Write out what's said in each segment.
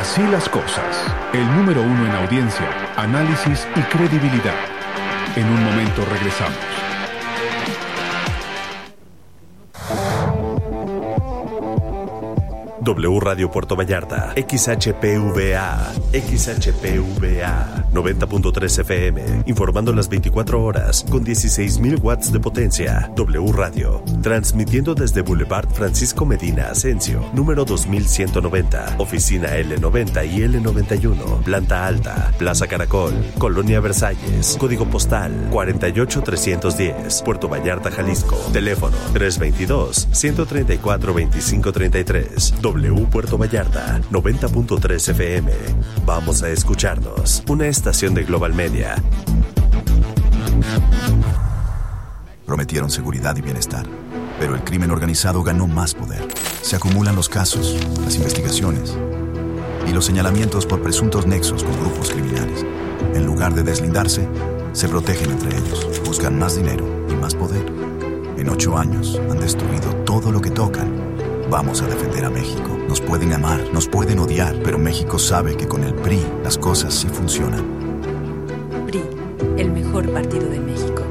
Así las cosas. El número 1 en audiencia, análisis y credibilidad. En un momento regresamos. W Radio Puerto Vallarta, XHPVA, 90.3 FM, informando las 24 horas con 16,000 watts de potencia. W Radio, transmitiendo desde Boulevard Francisco Medina Asensio, número 2190, oficina L90 y L91, planta alta, Plaza Caracol, Colonia Versalles, código postal 48310, Puerto Vallarta, Jalisco, teléfono 322-134-2533. W Puerto Vallarta, 90.3 FM. Vamos a escucharnos. Una estación de Global Media. Prometieron seguridad y bienestar, pero el crimen organizado ganó más poder. Se acumulan los casos, las investigaciones y los señalamientos por presuntos nexos con grupos criminales. En lugar de deslindarse, se protegen entre ellos, buscan más dinero y más poder. En 8 años han destruido todo lo que tocan. Vamos a defender a México. Nos pueden amar, nos pueden odiar, pero México sabe que con el PRI las cosas sí funcionan. PRI, el mejor partido de México.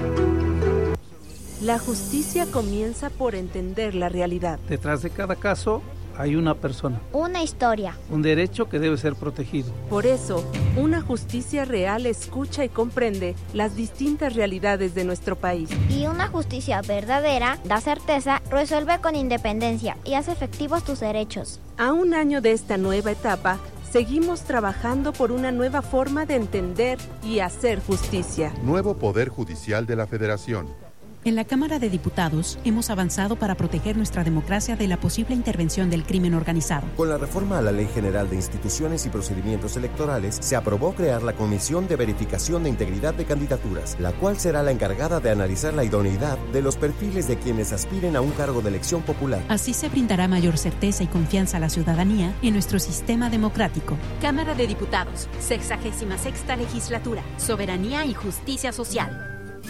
La justicia comienza por entender la realidad. Detrás de cada caso hay una persona. Una historia. Un derecho que debe ser protegido. Por eso, una justicia real escucha y comprende las distintas realidades de nuestro país. Y una justicia verdadera da certeza, resuelve con independencia y hace efectivos tus derechos. A un año de esta nueva etapa, seguimos trabajando por una nueva forma de entender y hacer justicia. Nuevo Poder Judicial de la Federación. En la Cámara de Diputados hemos avanzado para proteger nuestra democracia de la posible intervención del crimen organizado. Con la reforma a la Ley General de Instituciones y Procedimientos Electorales, se aprobó crear la Comisión de Verificación de Integridad de Candidaturas, la cual será la encargada de analizar la idoneidad de los perfiles de quienes aspiren a un cargo de elección popular. Así se brindará mayor certeza y confianza a la ciudadanía en nuestro sistema democrático. Cámara de Diputados, 66ª Legislatura, Soberanía y Justicia Social.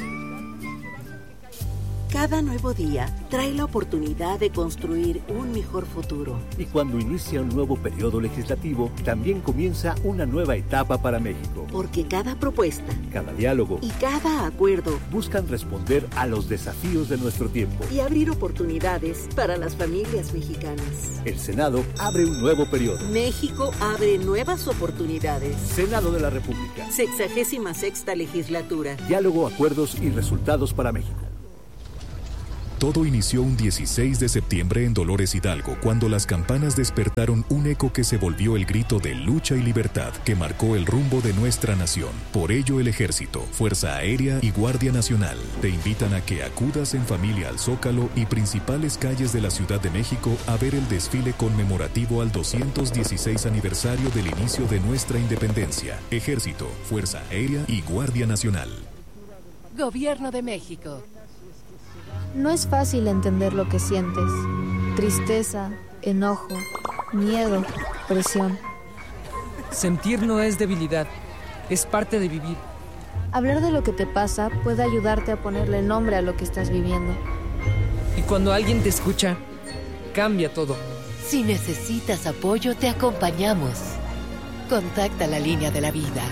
Cada nuevo día trae la oportunidad de construir un mejor futuro. Y cuando inicia un nuevo periodo legislativo, también comienza una nueva etapa para México. Porque cada propuesta, cada diálogo y cada acuerdo buscan responder a los desafíos de nuestro tiempo y abrir oportunidades para las familias mexicanas. El Senado abre un nuevo periodo. México abre nuevas oportunidades. Senado de la República. 66ª Legislatura. Diálogo, acuerdos y resultados para México. Todo inició un 16 de septiembre en Dolores Hidalgo, cuando las campanas despertaron un eco que se volvió el grito de lucha y libertad que marcó el rumbo de nuestra nación. Por ello, el Ejército, Fuerza Aérea y Guardia Nacional te invitan a que acudas en familia al Zócalo y principales calles de la Ciudad de México a ver el desfile conmemorativo al 216 aniversario del inicio de nuestra independencia. Ejército, Fuerza Aérea y Guardia Nacional. Gobierno de México. No es fácil entender lo que sientes. Tristeza, enojo, miedo, presión. Sentir no es debilidad, es parte de vivir. Hablar de lo que te pasa puede ayudarte a ponerle nombre a lo que estás viviendo. Y cuando alguien te escucha, cambia todo. Si necesitas apoyo, te acompañamos. Contacta la línea de la vida.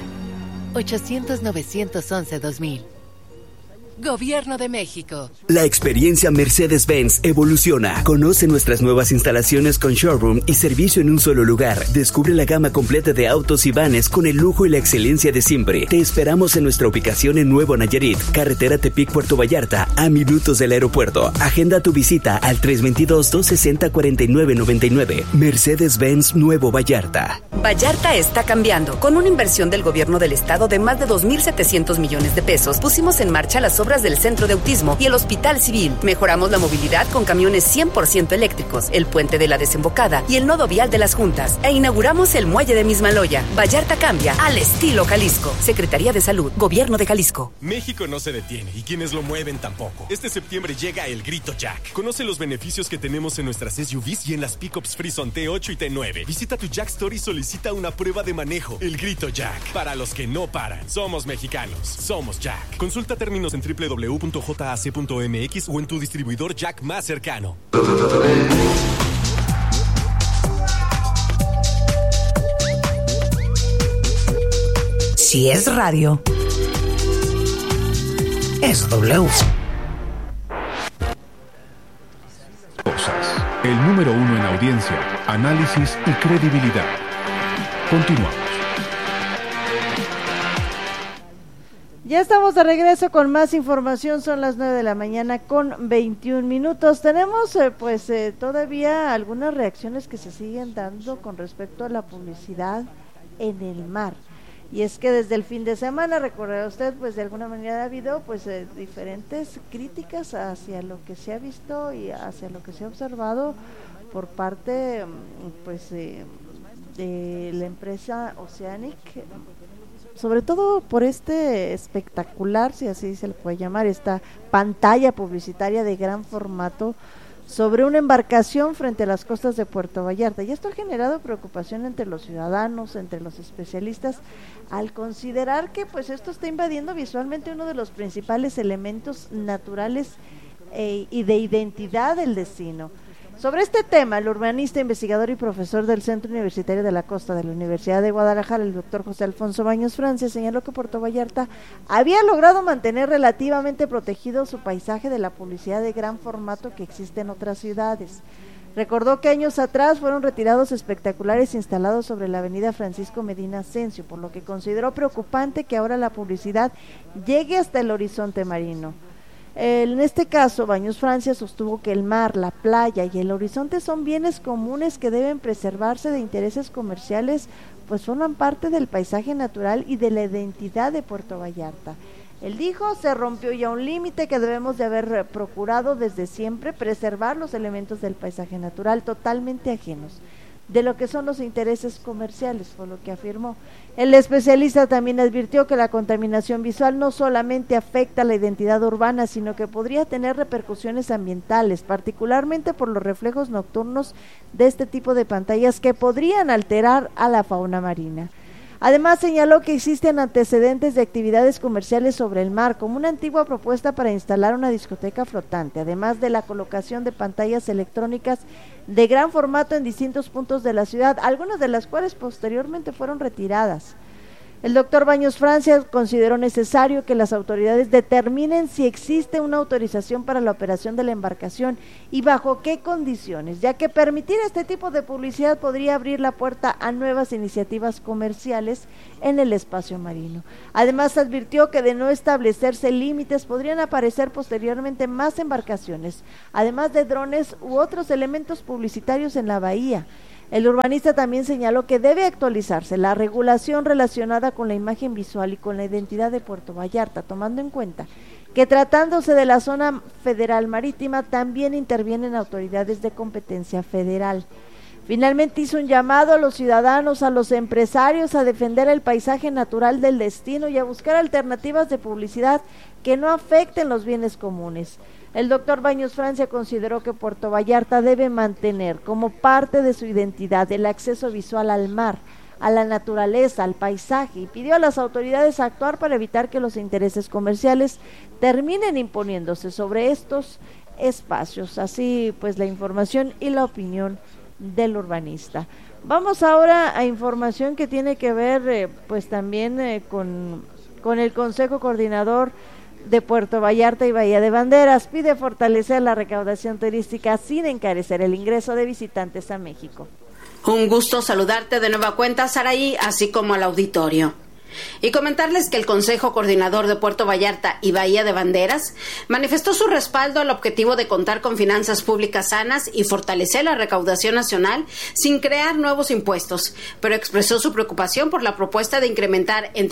800-911-2000. Gobierno de México. La experiencia Mercedes-Benz evoluciona. Conoce nuestras nuevas instalaciones con showroom y servicio en un solo lugar. Descubre la gama completa de autos y vanes con el lujo y la excelencia de siempre. Te esperamos en nuestra ubicación en Nuevo Nayarit, carretera Tepic-Puerto Vallarta, a minutos del aeropuerto. Agenda tu visita al 322-260-4999. Mercedes-Benz Nuevo Vallarta. Vallarta está cambiando. Con una inversión del gobierno del estado de más de 2,700 millones de pesos, pusimos en marcha las obras del Centro de Autismo y el Hospital Civil. Mejoramos la movilidad con camiones 100% eléctricos, el puente de la Desembocada y el nodo vial de las Juntas. E inauguramos el muelle de Mismaloya. Vallarta cambia al estilo Jalisco. Secretaría de Salud, Gobierno de Jalisco. México no se detiene y quienes lo mueven tampoco. Este septiembre llega el Grito Jack. Conoce los beneficios que tenemos en nuestras SUVs y en las pickups Frison T8 y T9. Visita tu Jack Store y solicita una prueba de manejo. El Grito Jack. Para los que no paran. Somos mexicanos. Somos Jack. Consulta términos en www.jac.mx o en tu distribuidor Jack más cercano. Si es radio, es W. El número 1 en audiencia, análisis y credibilidad. Continuamos. Ya estamos de regreso con más información, son las 9 de la mañana con 21 minutos. Tenemos todavía algunas reacciones que se siguen dando con respecto a la publicidad en el mar. Y es que desde el fin de semana, recordará usted, pues de alguna manera ha habido diferentes críticas hacia lo que se ha visto y hacia lo que se ha observado por parte de la empresa Oceanic, sobre todo por este espectacular, si así se le puede llamar, esta pantalla publicitaria de gran formato sobre una embarcación frente a las costas de Puerto Vallarta. Y esto ha generado preocupación entre los ciudadanos, entre los especialistas, al considerar que esto está invadiendo visualmente uno de los principales elementos naturales y de identidad del destino. Sobre este tema, el urbanista, investigador y profesor del Centro Universitario de la Costa de la Universidad de Guadalajara, el doctor José Alfonso Baños Francia, señaló que Puerto Vallarta había logrado mantener relativamente protegido su paisaje de la publicidad de gran formato que existe en otras ciudades. Recordó que años atrás fueron retirados espectaculares instalados sobre la avenida Francisco Medina Asensio, por lo que consideró preocupante que ahora la publicidad llegue hasta el horizonte marino. En este caso, Baños Francia sostuvo que el mar, la playa y el horizonte son bienes comunes que deben preservarse de intereses comerciales, pues forman parte del paisaje natural y de la identidad de Puerto Vallarta. Él dijo, se rompió ya un límite que debemos de haber procurado desde siempre, preservar los elementos del paisaje natural totalmente ajenos de lo que son los intereses comerciales, fue lo que afirmó. El especialista también advirtió que la contaminación visual no solamente afecta la identidad urbana, sino que podría tener repercusiones ambientales, particularmente por los reflejos nocturnos de este tipo de pantallas que podrían alterar a la fauna marina. Además, señaló que existen antecedentes de actividades comerciales sobre el mar, como una antigua propuesta para instalar una discoteca flotante, además de la colocación de pantallas electrónicas de gran formato en distintos puntos de la ciudad, algunas de las cuales posteriormente fueron retiradas. El doctor Baños Francia consideró necesario que las autoridades determinen si existe una autorización para la operación de la embarcación y bajo qué condiciones, ya que permitir este tipo de publicidad podría abrir la puerta a nuevas iniciativas comerciales en el espacio marino. Además, advirtió que de no establecerse límites podrían aparecer posteriormente más embarcaciones, además de drones u otros elementos publicitarios en la bahía. El urbanista también señaló que debe actualizarse la regulación relacionada con la imagen visual y con la identidad de Puerto Vallarta, tomando en cuenta que tratándose de la zona federal marítima también intervienen autoridades de competencia federal. Finalmente hizo un llamado a los ciudadanos, a los empresarios a defender el paisaje natural del destino y a buscar alternativas de publicidad que no afecten los bienes comunes. El doctor Baños Francia consideró que Puerto Vallarta debe mantener como parte de su identidad el acceso visual al mar, a la naturaleza, al paisaje, y pidió a las autoridades actuar para evitar que los intereses comerciales terminen imponiéndose sobre estos espacios. Así pues la información y la opinión del urbanista. Vamos ahora a información que tiene que ver también con el Consejo Coordinador de Puerto Vallarta y Bahía de Banderas. Pide fortalecer la recaudación turística sin encarecer el ingreso de visitantes a México. Un gusto saludarte de nueva cuenta, Saraí, así como al auditorio. Y comentarles que el Consejo Coordinador de Puerto Vallarta y Bahía de Banderas manifestó su respaldo al objetivo de contar con finanzas públicas sanas y fortalecer la recaudación nacional sin crear nuevos impuestos, pero expresó su preocupación por la propuesta de incrementar en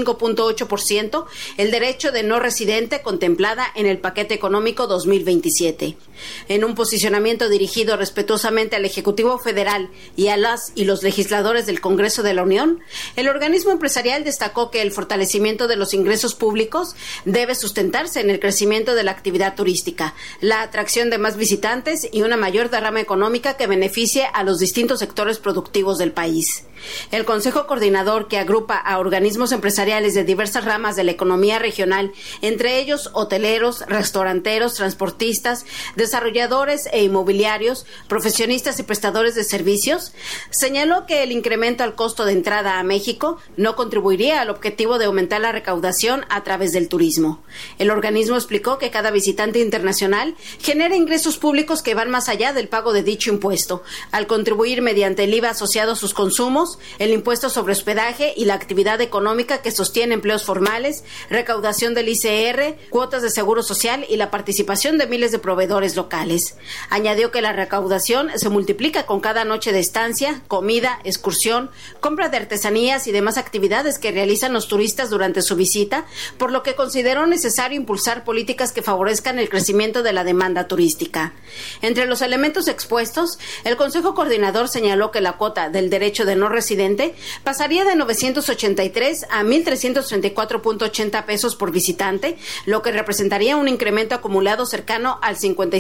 35.8% el derecho de no residente contemplada en el paquete económico 2027. En un posicionamiento dirigido respetuosamente al Ejecutivo Federal y a las y los legisladores del Congreso de la Unión, el organismo empresarial destacó que el fortalecimiento de los ingresos públicos debe sustentarse en el crecimiento de la actividad turística, la atracción de más visitantes y una mayor derrama económica que beneficie a los distintos sectores productivos del país. El Consejo Coordinador, que agrupa a organismos empresariales de diversas ramas de la economía regional, entre ellos hoteleros, restauranteros, transportistas, desarrolladores e inmobiliarios, profesionistas y prestadores de servicios, señaló que el incremento al costo de entrada a México no contribuirá contribuiría al objetivo de aumentar la recaudación a través del turismo. El organismo explicó que cada visitante internacional genera ingresos públicos que van más allá del pago de dicho impuesto, al contribuir mediante el IVA asociado a sus consumos, el impuesto sobre hospedaje y la actividad económica que sostiene empleos formales, recaudación del ICR, cuotas de seguro social y la participación de miles de proveedores locales. Añadió que la recaudación se multiplica con cada noche de estancia, comida, excursión, compra de artesanías y demás actividades que realizan los turistas durante su visita, por lo que consideró necesario impulsar políticas que favorezcan el crecimiento de la demanda turística. Entre los elementos expuestos, el Consejo Coordinador señaló que la cuota del derecho de no residente pasaría de 983 a 1,334.80 pesos por visitante, lo que representaría un incremento acumulado cercano al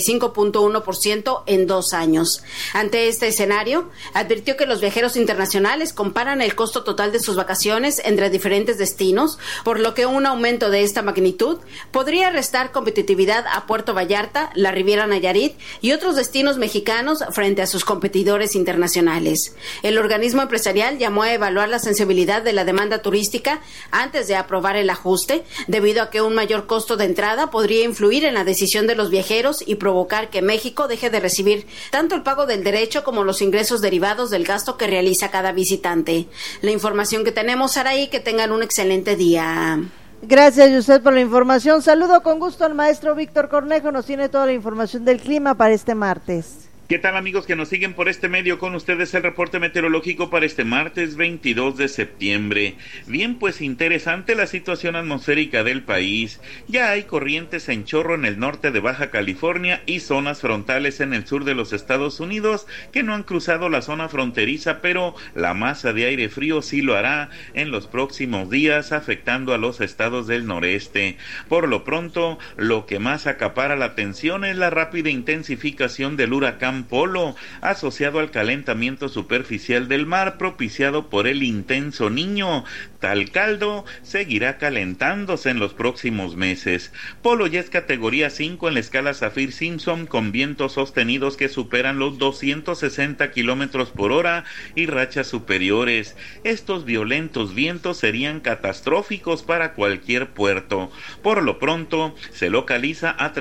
55.1% en 2 años. Ante este escenario, advirtió que los viajeros internacionales comparan el costo total de sus vacaciones entre diferentes destinos, por lo que un aumento de esta magnitud podría restar competitividad a Puerto Vallarta, la Riviera Nayarit y otros destinos mexicanos frente a sus competidores internacionales. El organismo empresarial llamó a evaluar la sensibilidad de la demanda turística antes de aprobar el ajuste, debido a que un mayor costo de entrada podría influir en la decisión de los viajeros y provocar que México deje de recibir tanto el pago del derecho como los ingresos derivados del gasto que realiza cada visitante. La información que tenemos, Saraí, que tengan un excelente día. Gracias, Yusef, por la información. Saludo con gusto al maestro Víctor Cornejo, nos tiene toda la información del clima para este martes. ¿Qué tal, amigos que nos siguen por este medio? Con ustedes el reporte meteorológico para este martes 22 de septiembre. Bien, pues interesante la situación atmosférica del país. Ya hay corrientes en chorro en el norte de Baja California y zonas frontales en el sur de los Estados Unidos que no han cruzado la zona fronteriza, pero la masa de aire frío sí lo hará en los próximos días, afectando a los estados del noreste. Por lo pronto, lo que más acapara la atención es la rápida intensificación del huracán Polo, asociado al calentamiento superficial del mar propiciado por el intenso Niño. Tal caldo seguirá calentándose en los próximos meses. Polo ya es categoría 5 en la escala Saffir-Simpson, con vientos sostenidos que superan los 260 kilómetros por hora y rachas superiores. Estos violentos vientos serían catastróficos para cualquier puerto. Por lo pronto, se localiza a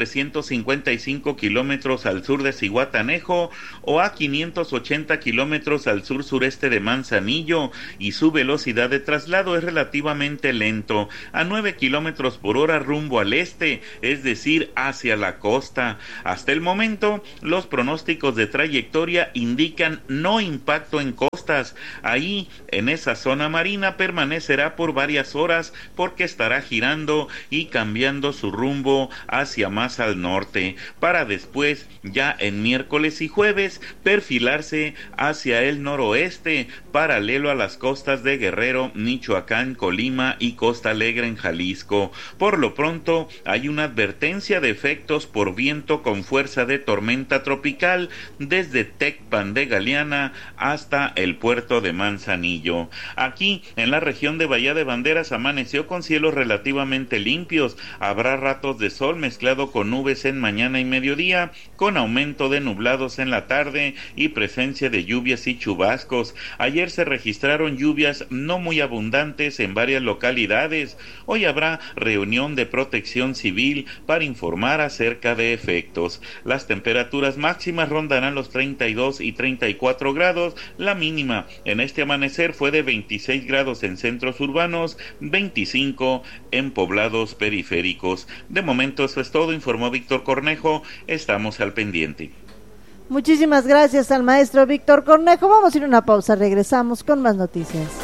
355 kilómetros al sur de Zihuatanejo o a 580 kilómetros al sur-sureste de Manzanillo, y su velocidad de traslado es relativamente lento, a 9 kilómetros por hora rumbo al este, es decir, hacia la costa. Hasta el momento, los pronósticos de trayectoria indican no impacto en costas. Ahí, en esa zona marina, permanecerá por varias horas porque estará girando y cambiando su rumbo hacia más al norte, para después, ya en miércoles y jueves, perfilarse hacia el noroeste, paralelo a las costas de Guerrero, Michoacán, Colima y Costa Alegre en Jalisco. Por lo pronto, hay una advertencia de efectos por viento con fuerza de tormenta tropical desde Tecpan de Galeana hasta el puerto de Manzanillo. Aquí, en la región de Bahía de Banderas, amaneció con cielos relativamente limpios. Habrá ratos de sol mezclado con nubes en mañana y mediodía, con aumento de nublados en la tarde y presencia de lluvias y chubascos. Ayer se registraron lluvias no muy abundantes en varias localidades. Hoy habrá reunión de Protección Civil para informar acerca de efectos. Las temperaturas máximas rondarán los 32 y 34 grados. La mínima en este amanecer fue de 26 grados en centros urbanos, 25 en poblados periféricos. De momento eso es todo, informó Víctor Cornejo. Estamos al pendiente. Muchísimas gracias al maestro Víctor Cornejo. Vamos a ir a una pausa, regresamos con más noticias.